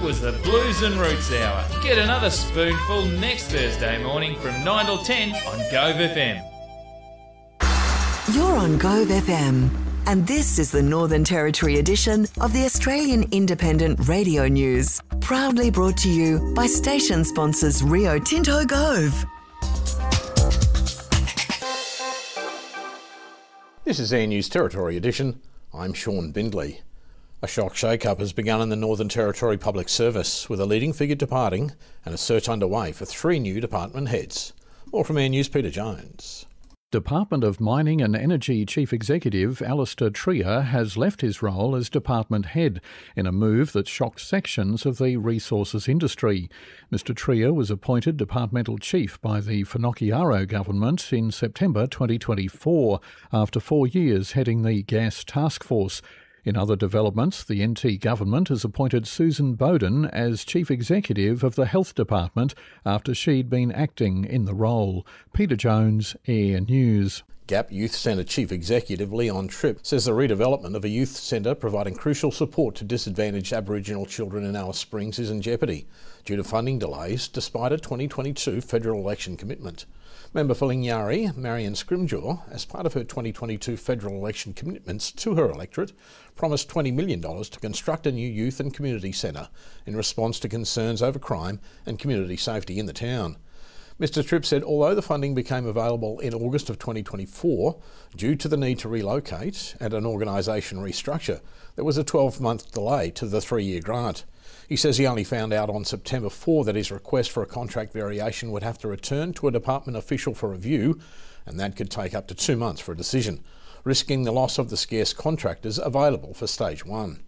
was the Blues and Roots Hour. Get another spoonful next Thursday morning from 9 till 10 on Gove FM. You're on Gove FM, and this is the Northern Territory edition of the Australian Independent Radio News, proudly brought to you by station sponsors Rio Tinto Gove. This is Air News Territory edition. I'm Sean Bindley. A shock shake-up has begun in the Northern Territory Public Service, with a leading figure departing and a search underway for 3 new department heads. More from Air News' Peter Jones. Department of Mining and Energy Chief Executive Alistair Trier has left his role as department head in a move that shocked sections of the resources industry. Mr Trier was appointed departmental chief by the Finocchiaro government in September 2024 after 4 years heading the Gas Task Force. In other developments, the NT government has appointed Susan Bowden as Chief Executive of the Health Department after she'd been acting in the role. Peter Jones, Air News. Gap Youth Centre Chief Executive Leon Tripp says the redevelopment of a youth centre providing crucial support to disadvantaged Aboriginal children in Alice Springs is in jeopardy due to funding delays despite a 2022 federal election commitment. Member for Lingyari, Marion Scrimgeour, as part of her 2022 federal election commitments to her electorate, promised $20 million to construct a new youth and community centre in response to concerns over crime and community safety in the town. Mr Tripp said although the funding became available in August of 2024, due to the need to relocate and an organisation restructure, there was a 12-month delay to the 3-year grant. He says he only found out on September 4 that his request for a contract variation would have to return to a department official for review, and that could take up to 2 months for a decision, risking the loss of the scarce contractors available for Stage 1.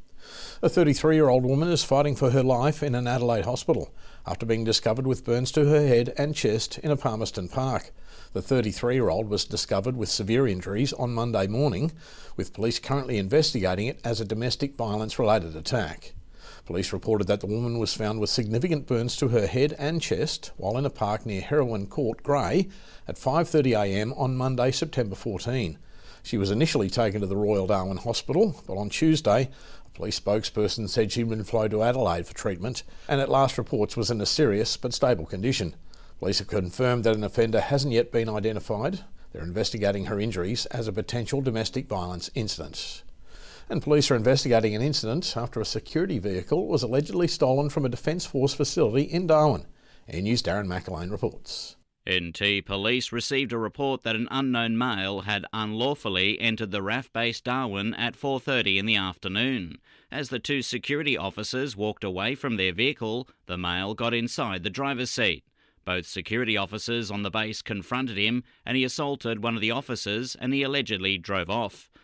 A 33-year-old woman is fighting for her life in an Adelaide hospital after being discovered with burns to her head and chest in a Palmerston park. The 33-year-old was discovered with severe injuries on Monday morning, with police currently investigating it as a domestic violence-related attack. Police reported that the woman was found with significant burns to her head and chest while in a park near Heroin Court, Grey, at 5:30am on Monday, September 14. She was initially taken to the Royal Darwin Hospital, but on Tuesday, a police spokesperson said she'd been flown to Adelaide for treatment and at last reports was in a serious but stable condition. Police have confirmed that an offender hasn't yet been identified. They're investigating her injuries as a potential domestic violence incident. And police are investigating an incident after a security vehicle was allegedly stolen from a Defence Force facility in Darwin. Air News' Darren McElwain reports. NT Police received a report that an unknown male had unlawfully entered the RAF base Darwin at 4:30 in the afternoon. As the 2 security officers walked away from their vehicle, the male got inside the driver's seat. Both security officers on the base confronted him and he assaulted one of the officers and he allegedly drove off.